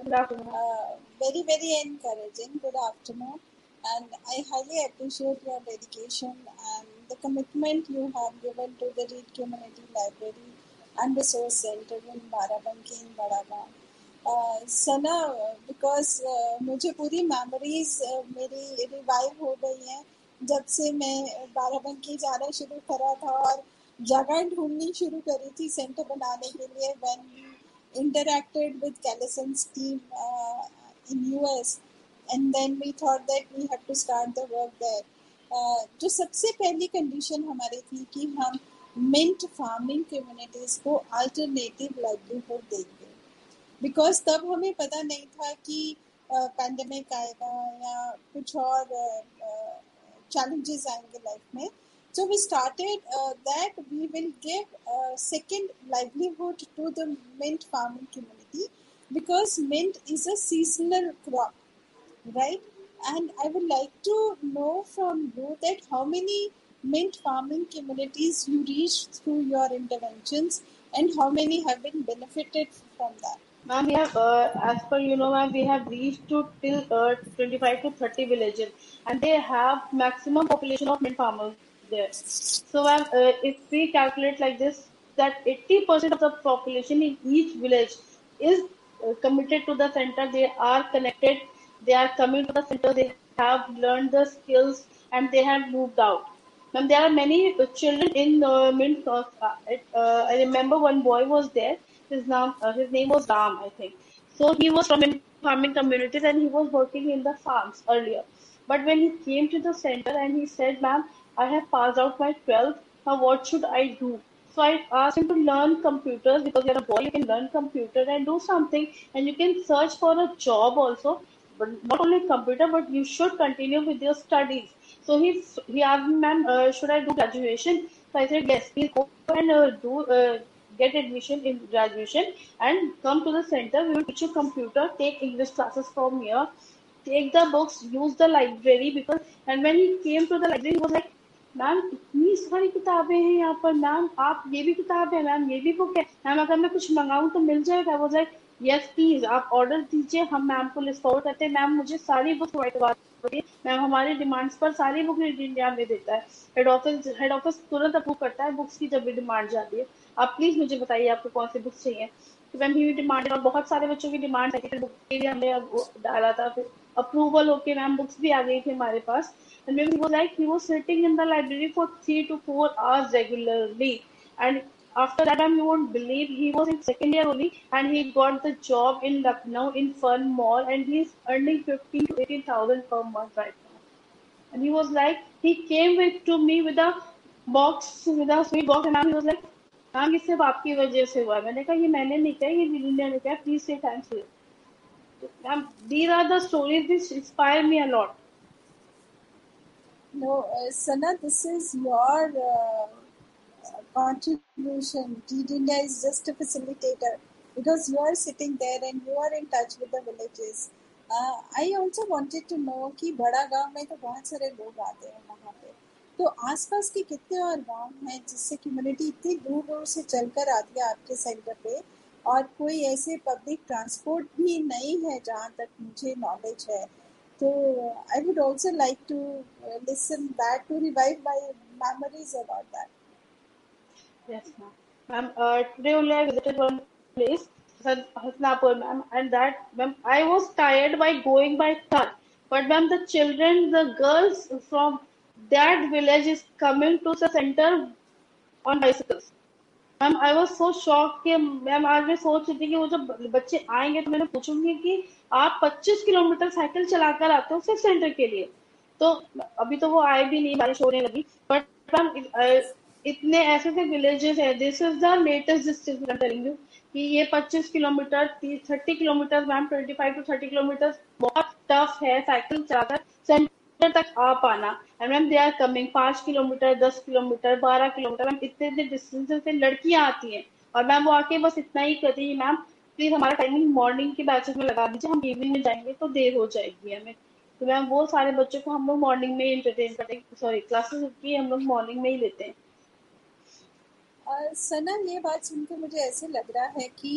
Good afternoon. Very encouraging. Good afternoon. And I highly appreciate your dedication and the commitment you have given to the Reed Community Library and Resource Center in Barabanki in Badagaon. Sana because मुझे पूरी memories मेरी revive हो गई हैं जब से मैं बाराबंकी जाना शुरू करा था और जगह ढूंढनी शुरू करी थी सेंटर बनाने के लिए when we interacted with Callison's team in US and then we thought that we have to start the work there. जो सबसे पहली कंडीशन हमारी थी कि हम मिंट फार्मिंग कम्युनिटीज को अल्टरनेटिव लाइवलीहुड देंगे बिकॉज तब हमें पता नहीं था कि पैंडेमिक आएगा या कुछ और challenges आएंगे लाइफ में. So we started that we will give second livelihood to the mint farming community because mint is a seasonal crop, right? And I would like to know from you that how many mint farming communities you reached through your interventions and how many have been benefited from that. Ma'am, we have, as per ma'am, we have reached to till 25 to 30 villages, and they have maximum population of mint farmers there. So, ma'am, if we calculate like this, that 80% of the population in each village is committed to the center. They are connected. They are coming to the center. They have learned the skills, and they have moved out. Ma'am, there are many children in mint. I remember one boy was there. His name was Ram, I think. So he was from farming communities and he was working in the farms earlier. But when he came to the center and he said, "Ma'am, I have passed out my 12th. Now what should I do?" So I asked him to learn computers because you're a boy. You can learn computer and do something, and you can search for a job also. But not only computer, but you should continue with your studies. So he asked me, "Ma'am, should I do graduation?" So I said, "Yes, please go and do." Get admission in graduation and come to the center. We will teach you computer, take English classes from here, take the books, use the library because. And when he came to the library, he was like, "ma'am इतनी सारी किताबें हैं यहाँ पर ma'am, आप ये भी किताब है मैम, ये भी बुक है मैम, अगर मैं कुछ मंगाऊँ तो मिल जाएगा?" वो लाइक, "यस प्लीज, आप ऑर्डर दीजिए, हम मैम को लिस्ट फॉरवर्ड करते हैं, मैम मुझे सारी बुक प्रोवाइड करवा दीजिए, मैम हमारी डिमांड्स पर सारी बुक इंडिया में देता है, हेड ऑफिस तुरंत अप्रूव करता है बुक्स की जब भी डिमांड जाती है, आप प्लीज मुझे बताइए आपको कौन सी बुक्स चाहिए." तो मैम ही डिमांडेड और बहुत सारे बच्चों की डिमांड है, बुक के लिए हमने डाला था, फिर अप्रूवल होके मैम बुक्स भी आ गई थी हमारे पास. And then he was like, he was sitting in the library for 3 to 4 hours regularly. And after that, you won't believe he was in second year only, and he got the job in Lucknow in Fun Mall, and he's earning 15 to 18,000 per month right now. And he was like, he came to me with a box, with a sweet box, and he was like, "ma'am ये सिर्फ आपकी वजह से हुआ है." मैंने कहा, "ये मैंने नहीं कहा, ये दीदी ने कहा, प्लीज से थैंक्स टू." तो ma'am, these are the stories which inspire me a lot. No, Sana, this is your contribution. Read India is just a facilitator because you are sitting there and you are in touch with the villages. I also wanted to know कि बड़ा गांव में तो बहुत सारे लोग आते हैं वहाँ पे, तो आसपास के कितने और गांव हैं जिससे कम्युनिटी इतनी दूर दूर से चलकर आती है आपके सेंटर पे, और कोई ऐसे पब्लिक ट्रांसपोर्ट भी नहीं है जहाँ तक मुझे नॉलेज है. So I would also like to listen that to revive my memories about that. Yes, ma'am. Ma'am, today only I visited one place, Hasnapur, ma'am, and that, ma'am, I was tired by going by car. But, ma'am, the children, the girls from that village is coming to the center on bicycles. Ma'am I was so shock कि ma'am आज मैं सोच रही थी कि वो जब बच्चे आएंगे तो मैंने पूछूंगी कि आप 25 किलोमीटर साइकिल चलाकर आते हो सिर्फ सेंटर के लिए. तो अभी तो वो आए भी नहीं, बारिश होने लगी, बट मैम इतने ऐसे ऐसे विलेजेस है. This is the latest distance I am telling you कि ये 25 kilometre, 30 kilometre ma'am, 25 to 30 kilometre बहुत टफ है साइकिल चलाकर सेंटर तक आ पाना. And ma'am they are coming 5 kilometre, 10 kilometre, 12 kilometre, ma'am इतने इतने डिस्टेंस से लड़कियां आती हैं और मैम वो आके बस इतना ही कहती है, "मैम प्लीज हमारा टाइमिंग मॉर्निंग के बैचेस में लगा दीजिए, हम इवनिंग में जाएंगे तो देर हो जाएगी हमें." तो मैम वो सारे बच्चों को हम लोग मॉर्निंग में एंटरटेन करते हैं, सॉरी क्लासेस की हम लोग मॉर्निंग में ही लेते हैं. सना, ये बात सुनकर मुझे ऐसे लग रहा है कि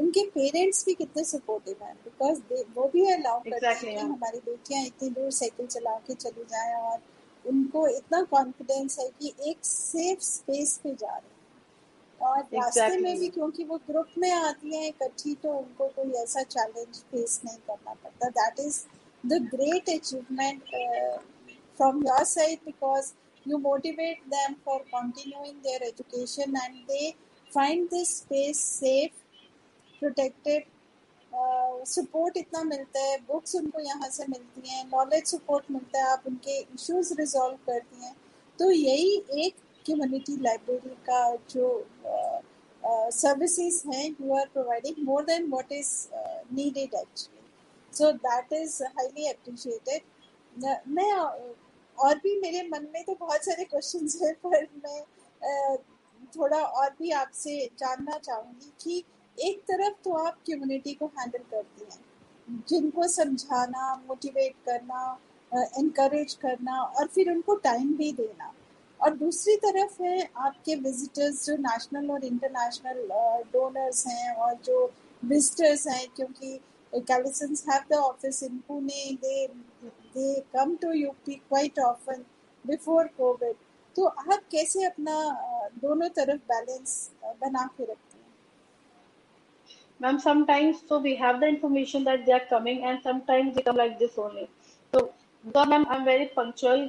उनके पेरेंट्स भी कितने सपोर्टिव हैं, बिकॉज वो भी अलाउ करते हैं Exactly, कि ma'am. हमारी बेटियां इतनी दूर साइकिल चला के चली जाएं, और उनको इतना कॉन्फिडेंस है कि एक सेफ स्पेस पे जा रहे हैं। और रास्ते में Exactly, भी ma'am. क्योंकि वो ग्रुप में आती हैं इकट्ठी, तो उनको कोई ऐसा चैलेंज फेस नहीं करना पड़ता. That is the great achievement from your side, because you motivate them for continuing their education and they find this space safe, protected. Support इतना मिलता है, बुक्स उनको यहाँ से मिलती हैं, नॉलेज सपोर्ट मिलता है, आप उनके इश्यूज रिजॉल्व करती हैं. तो यही एक कम्युनिटी लाइब्रेरी का जो सर्विसेज हैं, you are providing more than what is needed actually. So that is highly appreciated. मैं और भी मेरे मन में तो बहुत सारे क्वेश्चंस हैं, पर मैं थोड़ा और भी आपसे जानना चाहूँगी कि एक तरफ तो आप कम्युनिटी को हैंडल करती हैं, जिनको समझाना, मोटिवेट करना, इनकरेज करना और फिर उनको टाइम भी देना, और दूसरी तरफ है आपके विजिटर्स जो नेशनल और इंटरनेशनल डोनर्स हैं और जो विजिटर्स हैं, क्योंकि Calisons have the office in Pune. They come to UP quite often before COVID. तो आप कैसे अपना दोनों तरफ बैलेंस बना के रखते हैं? Ma'am, sometimes so we have the information that they are coming, and sometimes they come like this only. So, because ma'am, I'm very punctual.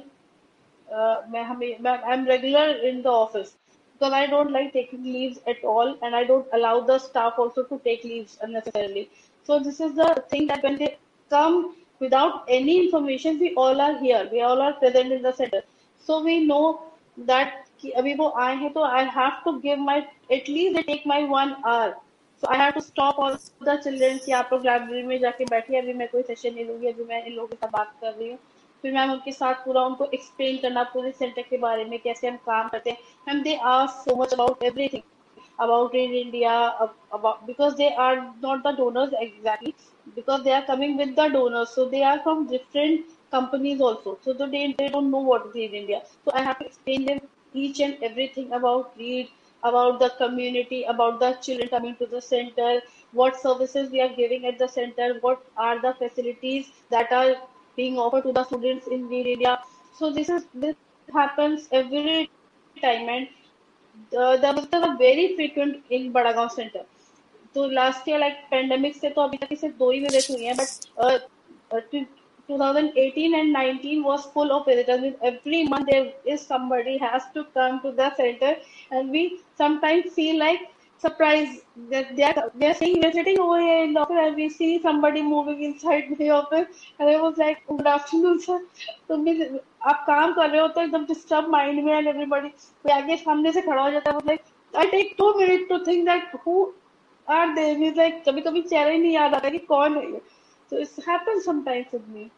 I'm regular in the office because I don't like taking leaves at all, and I don't allow the staff also to take leaves unnecessarily. So this is the thing that when they come without any information, we all are here. We all are present in the center. So we know that कि अभी वो आए हैं, तो I have to give my at least they take my 1 hour. So I have to stop all the children कि आप लोग library में जाके बैठिए, अभी मैं कोई सेशन नहीं लूंगी, अभी मैं इन लोगों के साथ बात कर रही हूँ. फिर मैम उनके साथ पूरा उनको एक्सप्लेन करना पूरे सेंटर के बारे में, कैसे हम काम करते हैं. Ma'am they ask so much about everything about in India, about because they are not the donors exactly, because they are coming with the donors, so they are from different companies also. So they don't know what is in India. So I have to explain them each and everything about READ, about the community, about the children coming to the center, what services we are giving at the center, what are the facilities that are being offered to the students in READ India. So this happens every time, and the visitors are very frequent in Badagaon Center. तो last year like pandemic से तो अभी तक सिर्फ 2 ही visit हुई हैं, but 2018 and 19 was full of visitors. With every month there is somebody has to come to the center, and we sometimes feel like surprised that they are saying we're sitting over here in the office and we see somebody moving inside the office, and I was like, good afternoon sir. तो आप काम कर रहे हो तो एकदम disturb mind में, and everybody कोई आगे सामने से खड़ा हो जाता है, like I take 2 minutes to think that who are they. He's like कभी कभी चेहरा ही नहीं याद आता कि कौन है ये. So it happens sometimes with me.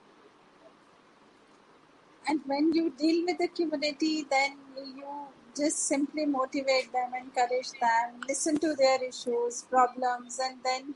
And when you deal with the community, then you just simply motivate them, encourage them, listen to their issues, problems, and then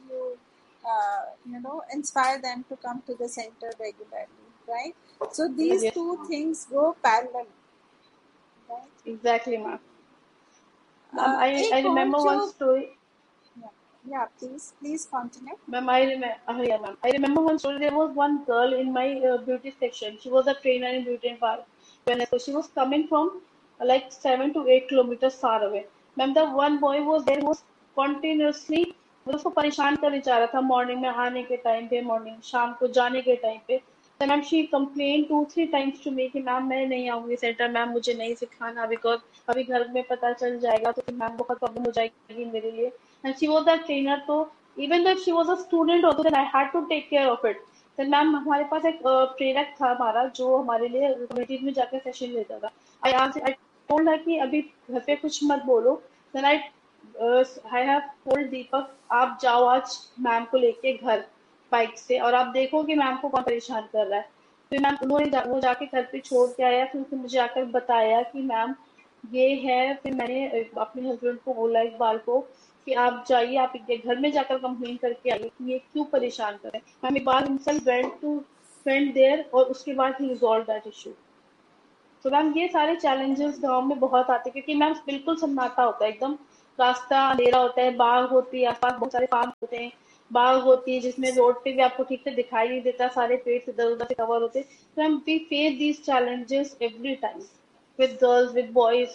inspire them to come to the center regularly, right? So these Yes, two ma'am. things go parallel, right? Exactly, ma'am. Ma'am, I एक और remember जो one story. please continue. Ma'am, yeah, ma'am. I remember one story. There was one girl in my beauty section. She was a trainer in beauty and wellness. So she was coming from like 7 to 8 kilometers far away. Ma'am, the one boy was there who was continuously मतलब उसको परेशान करने चाह रहा था, morning में आने के टाइम पे, मॉर्निंग शाम को जाने के टाइम पे. तो ma'am she complain 2-3 times to me कि मैम मैं नहीं आऊंगी सेंटर, मैम मुझे नहीं सिखाना, बिकॉज अभी घर में पता चल जाएगा तो फिर मैम बहुत प्रॉब्लम हो जाएगी मेरे लिए. And she was the trainer, तो even though she was a student also, then I had to take care of it. then ma'am हमारे पास एक प्रेरक था हमारा, जो हमारे लिए कम्युनिटीज में जाकर सेशन लेता था. आई टोल्ड हर कि अभी घर पे कुछ मत बोलो. then आई हैव टोल्ड दीपक आप जाओ आज मैम को लेके घर बाइक से, और आप देखो कि मैम को कौन परेशान कर रहा है. फिर मैम वो जाके घर पे छोड़ के आया, फिर उसने मुझे आकर बताया कि मैम ये है. फिर मैंने अपने हस्बैंड को बोला इकबाल को कि आप जाइए, आप इनके घर में जाकर कंप्लेन करके आइए कि ये क्यों परेशान कर रहे हैं. Ma'am Iqbal himself went there, और उसके बाद ही रिजॉल्व दैट इशू. तो मैम ये सारे चैलेंजेस गांव में बहुत आते हैं, क्योंकि मैम बिल्कुल सन्नाटा होता है एकदम. रास्ता अंधेरा होता है, बाग होती है, आसपास बहुत सारे फार्म होते हैं, बाग होती है जिसमें रोड पे भी आपको ठीक से दिखाई नहीं देता, सारे पेड़ इधर उधर से कवर होते हैं. So we face these challenges every time with girls, with boys.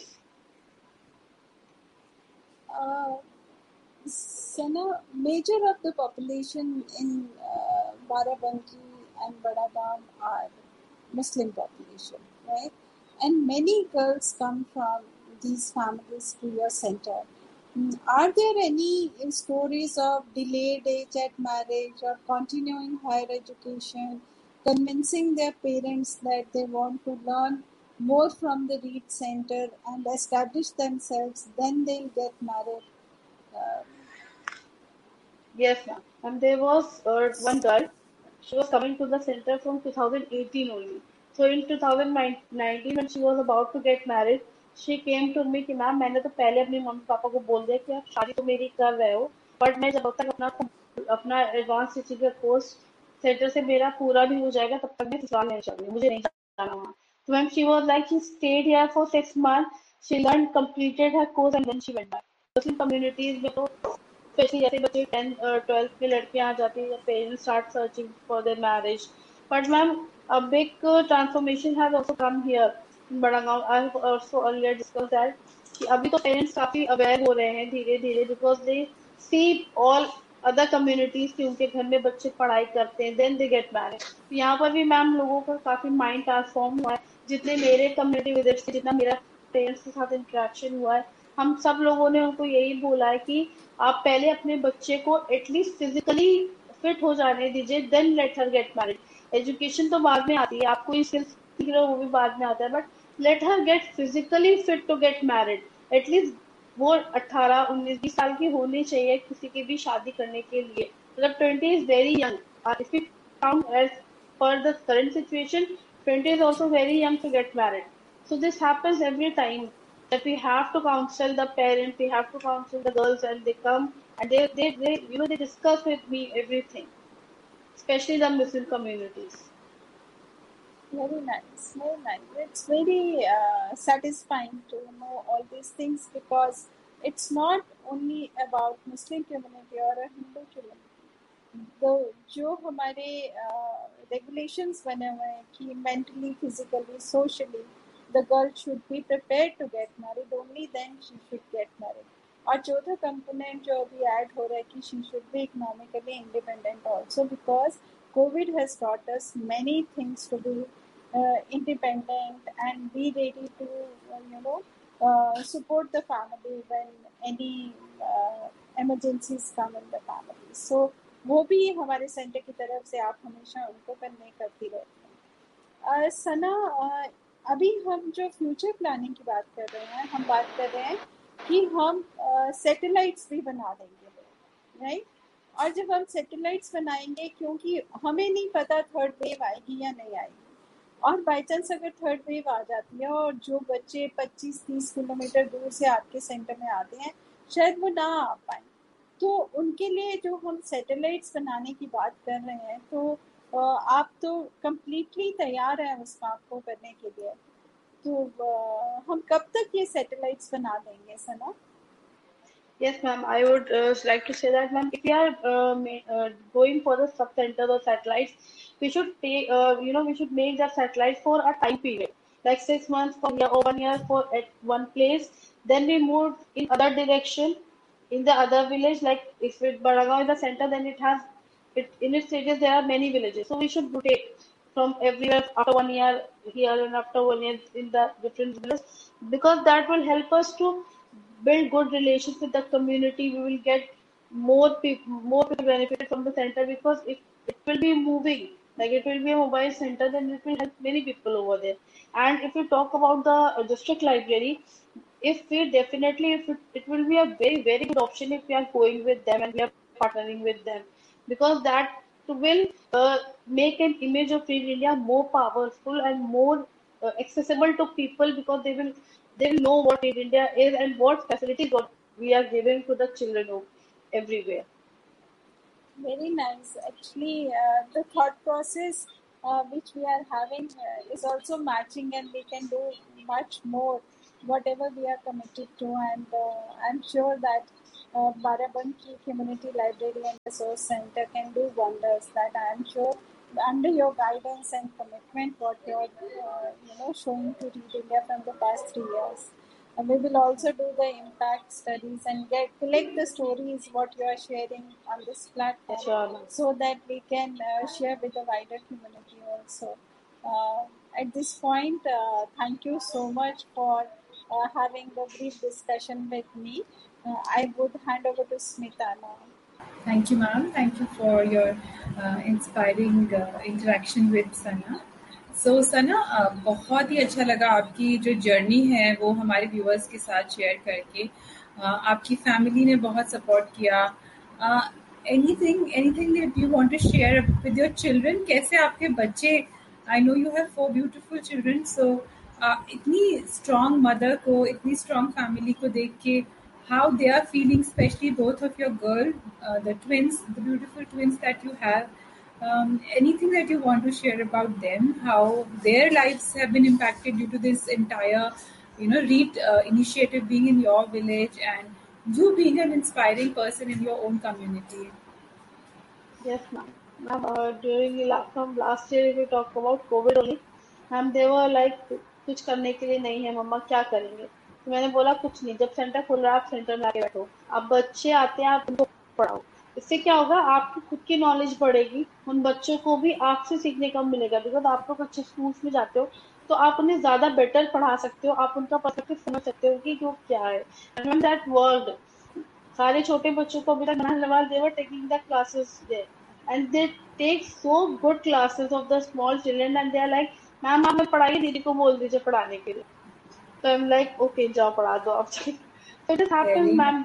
Uh, Sana, major of the population in Barabanki and Badagaon are Muslim population, right? And many girls come from these families to your center. Are there any stories of delayed age at marriage or continuing higher education, convincing their parents that they want to learn more from the Reed Center and establish themselves, then they'll get married? Uh, Yes, ma'am. And there was one girl. She was coming to the center from 2018 only. So in 2019, when she was about to get married, she came to me कि ma'am मैंने तो पहले अपने mummy papa को बोल दिया कि आप शादी तो मेरी कर रहे हो, बट मैं जब तक अपना अपना एडवांस टीचिंग का कोर्स सेंटर से मेरा पूरा भी हो जाएगा तब तक मैं ससुराल नहीं जाऊंगी, मुझे नहीं जाना वहाँ. तो ma'am she was like she state here for 6 months. She learn completed her course and then she went back. Muslim communities में तो स्पेशली जैसे बच्चे 10th 12th में लड़कियां आ जाती है, parents start searching for their marriage. But ma'am अब एक transformation has also come here in Badgaon. I have also earlier discuss that कि अभी तो पेरेंट्स काफी अवेयर हो रहे हैं धीरे धीरे, because they see all other communities की उनके घर में बच्चे पढ़ाई करते हैं, देन दे गेट मैरिड. तो यहाँ पर भी मैम लोगों का काफी माइंड ट्रांसफॉर्म हुआ है. जितने मेरे कम्युनिटी विजिट से, जितना मेरा पेरेंट्स के साथ इंटरेक्शन हुआ है, हम सब लोगों ने उनको यही बोला है कि आप पहले अपने बच्चे को एटलीस्ट फिजिकली फिट हो जाने दीजिए, then let her get married. Education तो बाद में आती है, आप कोई स्किल्स सीख रहे हो वो भी बाद में आता है, but let her gate physically fit to get married. At least वो 18 19 20 साल की होनी चाहिए किसी की भी शादी करने के लिए. मतलब 20 is very young. If you count as per the current situation, 20 is also very young to get married. So this happens every time that we have to counsel the parents, we have to counsel the girls, and they come and they discuss with me everything, especially the Muslim communities. Very nice, very nice. It's very satisfying to know all these things because it's not only about Muslim community or a Hindu community. तो जो हमारे regulations बने हुए हैं कि mentally, physically, socially, the girl should be prepared to get married. Only then she should get married. और चौथा component जो अभी add हो रहा है कि she should be economically independent also because COVID has taught us many things to be independent and be ready to support the family when any emergencies come in the family. So वो भी हमारे centre की तरफ से आप हमेशा उनको convey करती रहती हैं. सना, अभी हम जो फ्यूचर प्लानिंग की बात कर रहे हैं, हम बात कर रहे हैं कि हम सैटेलाइट्स भी बना देंगे, राइट? और जब हम सैटेलाइट्स बनाएंगे, क्योंकि हमें नहीं पता थर्ड वेव आएगी या नहीं आएगी, और बाई चांस अगर थर्ड वेव आ जाती है और जो बच्चे 25-30 किलोमीटर दूर से आपके सेंटर में आते हैं शायद वो ना आ पाए, तो उनके लिए जो हम सैटेलाइट्स बनाने की बात कर रहे हैं, तो आप तो कम्प्लीटली तैयार हैं उस काम को करने के लिए. तो हम कब तक ये सैटेलाइट्स बना देंगे सना? Yes, ma'am. I would like to say that, ma'am, if we are going for the sub centers or satellites, we should take, we should make that satellite for a time period, like 6 months for year or 1 year for at one place. Then we move in other direction in the other village. Like if it Baragaon is the center, then it has it in its stages there are many villages. So we should rotate from everywhere after 1 year here and after 1 year in the different villages, because that will help us to build good relations with the community. We will get more people benefited from the center, because if it will be moving, like it will be a mobile center, then it will help many people over there. And if you talk about the district library, if we definitely, if it will be a very very good option if we are going with them and we are partnering with them, because that will make an image of Free India more powerful and more accessible to people, because they will know what Free India is and what facilities what we are giving to the children of everywhere. Very nice. Actually, the thought process which we are having is also matching, and we can do much more whatever we are committed to, and I'm sure that Barabanki Community Library and Resource Center can do wonders. That I am sure under your guidance and commitment, what you are showing to Read India from the past 3 years. We will also do the impact studies and collect the stories what you are sharing on this platform, Sure, ma'am. so that we can share with the wider community also. At this point, thank you so much for having the brief discussion with me. I would hand over to Smita now. Thank you, ma'am. Thank you for your inspiring interaction with Sana. So, Sana, बहुत ही अच्छा लगा आपकी जो journey है वो हमारे viewers के साथ शेयर करके. आपकी फैमिली ने बहुत सपोर्ट किया. Anything that you want to share with your children? कैसे आपके बच्चे? I know you have 4 beautiful children. So, इतनी strong mother को, इतनी strong family को देख के how they are feeling, especially both of your girl, the twins, the beautiful twins that you have. Anything that you want to share about them, how their lives have been impacted due to this entire, REAT initiative being in your village and you being an inspiring person in your own community. Yes, ma'am. Ma'am, from last year, if we talk about COVID only, ma'am, they were like कुछ करने के लिए नहीं है मम्मा, क्या करेंगे? तो मैंने बोला कुछ नहीं, जब सेंटर खुल रहा है आप सेंटर में आके बैठो, आप बच्चे आते हैं आप उनको पढ़ाओ. इससे क्या होगा, आपकी खुद की नॉलेज बढ़ेगी, उन बच्चों को भी आपसे सीखने का मिलेगा. बिकॉज आप लोग अच्छे स्कूल्स में जाते हो तो आप उन्हें ज्यादा बेटर पढ़ा सकते हो, आप उनका पर्सपेक्टिव समझ सकते हो कि वो क्या है. एंड दैट वर्ल्ड सारे छोटे बच्चों को अभी तक Nahanlawal, they were taking the classes there, and they take so good classes of the small children, and they are like, ma'am आप पढ़ाइए, दीदी को बोल दीजिए पढ़ाने के लिए. So I'm like, okay, जाओ पढ़ा दो आप. So it happens, ma'am.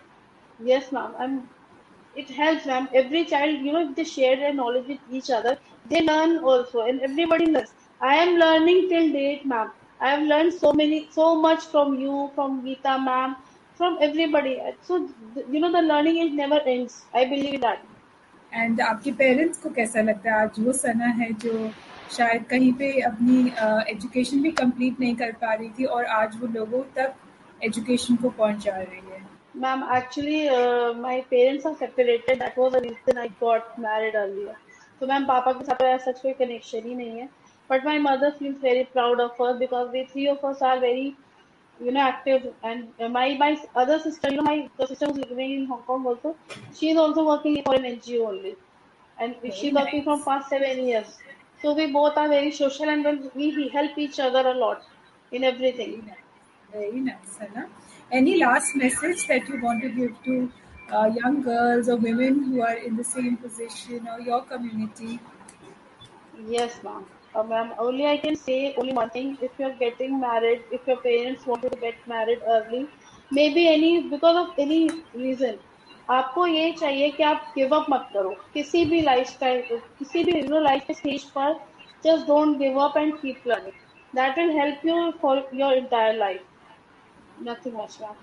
Yes, ma'am. It helps, ma'am. Every child, if they share their knowledge with each other, they learn also, and everybody learns. I am learning till date, ma'am. I have learned so much from you, from Geeta, ma'am, from everybody. So, the learning it never ends. I believe that. And आपके parents को कैसा लगता है आज वो सना है जो शायद कहीं पे अपनी एजुकेशन भी कंप्लीट नहीं कर पा रही थी और आज वो लोगों तक एजुकेशन को पहुंचा रही है? Ma'am, actually, my parents are separated. That was the reason I got married earlier. So, ma'am, पापा के साथ ऐसा कोई connection ही नहीं है. But my mother feels very proud of us because we three of us are very, active. And my other sister, my sister who's living in Hong Kong also, she's also working for an NGO only, and she's working from past 7 years. So we both are very social, and then we help each other a lot in everything. Very nice, Sana. Any last message that you want to give to young girls or women who are in the same position or your community? Yes, ma'am. Ma'am, only I can say only one thing. If you're getting married, if your parents want you to get married early, maybe because of any reason, आपको ये चाहिए कि आप give up मत करो किसी भी किसी भी लाइफ के स्टेज पर. Just don't give up and keep learning. That will help you for your entire life. Nothing much, ma'am.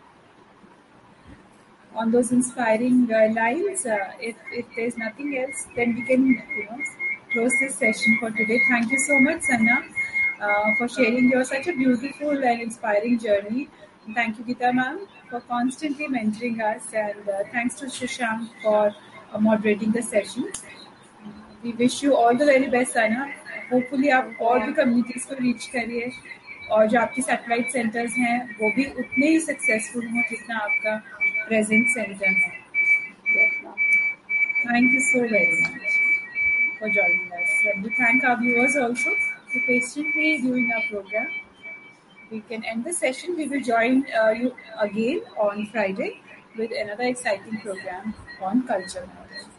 On those inspiring lines, if there's nothing else, then we can close this session for today. Thank you so much, Sana, for sharing your such a beautiful and inspiring journey. And thank you, Geeta ma'am, for constantly mentoring us, and thanks to Shashank for moderating the session. We wish you all the very best, Sana. Hopefully आप और भी communities को reach करिए और जो आपकी satellite centers हैं वो भी उतने ही successful हों जितना आपका present center है. Yes, ma'am. Thank you so very much for joining us. And we thank our viewers also for patiently viewing our program. We can end the session. We will join you again on Friday with another exciting program on culture knowledge.